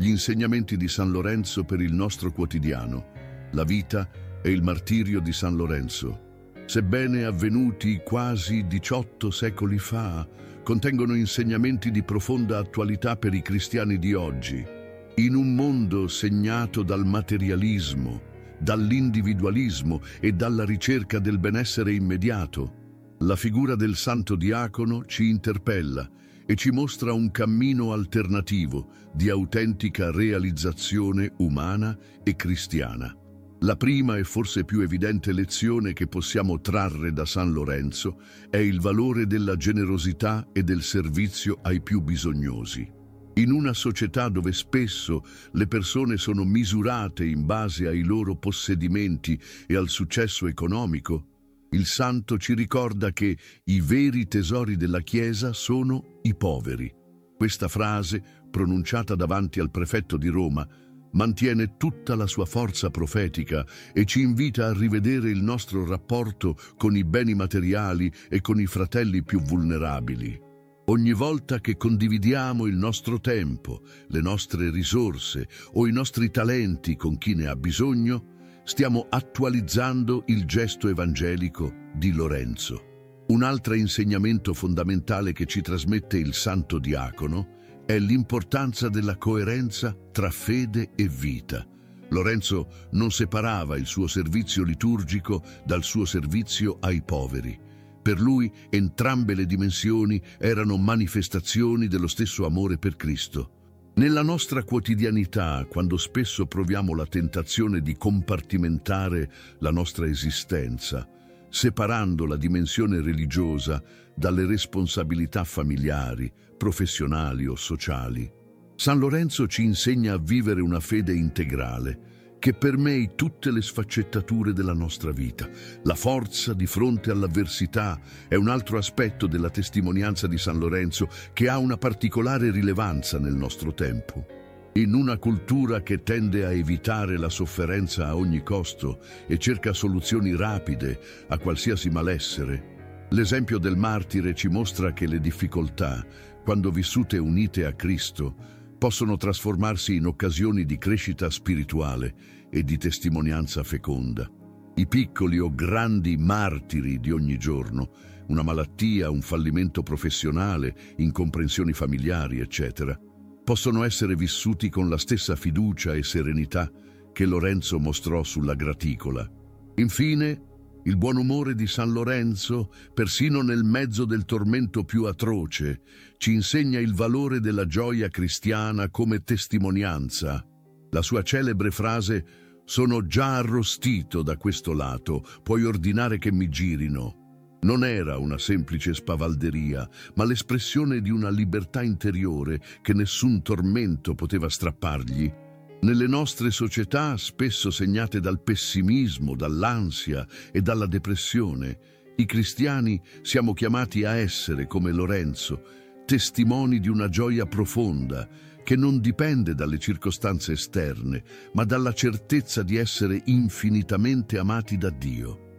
insegnamenti di San Lorenzo per il nostro quotidiano, la vita e il martirio di San Lorenzo. Sebbene avvenuti quasi 18 secoli fa, contengono insegnamenti di profonda attualità per i cristiani di oggi. In un mondo segnato dal materialismo, dall'individualismo e dalla ricerca del benessere immediato, la figura del santo diacono ci interpella e ci mostra un cammino alternativo di autentica realizzazione umana e cristiana. La prima e forse più evidente lezione che possiamo trarre da San Lorenzo è il valore della generosità e del servizio ai più bisognosi. In una società dove spesso le persone sono misurate in base ai loro possedimenti e al successo economico, il santo ci ricorda che i veri tesori della Chiesa sono i poveri. Questa frase, pronunciata davanti al prefetto di Roma, mantiene tutta la sua forza profetica e ci invita a rivedere il nostro rapporto con i beni materiali e con i fratelli più vulnerabili. Ogni volta che condividiamo il nostro tempo, le nostre risorse o i nostri talenti con chi ne ha bisogno, stiamo attualizzando il gesto evangelico di Lorenzo. Un altro insegnamento fondamentale che ci trasmette il santo diacono è l'importanza della coerenza tra fede e vita. Lorenzo non separava il suo servizio liturgico dal suo servizio ai poveri. Per lui entrambe le dimensioni erano manifestazioni dello stesso amore per Cristo. Nella nostra quotidianità, quando spesso proviamo la tentazione di compartimentare la nostra esistenza, separando la dimensione religiosa dalle responsabilità familiari, professionali o sociali, San Lorenzo ci insegna a vivere una fede integrale che permei tutte le sfaccettature della nostra vita. La forza di fronte all'avversità è un altro aspetto della testimonianza di San Lorenzo che ha una particolare rilevanza nel nostro tempo. In una cultura che tende a evitare la sofferenza a ogni costo e cerca soluzioni rapide a qualsiasi malessere, l'esempio del martire ci mostra che le difficoltà, quando vissute unite a Cristo, possono trasformarsi in occasioni di crescita spirituale e di testimonianza feconda. I piccoli o grandi martiri di ogni giorno, una malattia, un fallimento professionale, incomprensioni familiari, eccetera, possono essere vissuti con la stessa fiducia e serenità che Lorenzo mostrò sulla graticola. Infine, il buon umore di San Lorenzo, persino nel mezzo del tormento più atroce, ci insegna il valore della gioia cristiana come testimonianza. La sua celebre frase «Sono già arrostito da questo lato, puoi ordinare che mi girino» non era una semplice spavalderia, ma l'espressione di una libertà interiore che nessun tormento poteva strappargli. Nelle nostre società, spesso segnate dal pessimismo, dall'ansia e dalla depressione, i cristiani siamo chiamati a essere, come Lorenzo, testimoni di una gioia profonda che non dipende dalle circostanze esterne, ma dalla certezza di essere infinitamente amati da Dio.